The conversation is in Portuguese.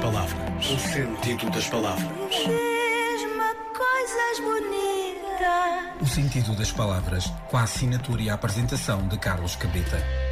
palavras. O sentido das palavras. Diz-me coisas bonitas. O sentido das palavras, com a assinatura e a apresentação de Carlos Cabeta.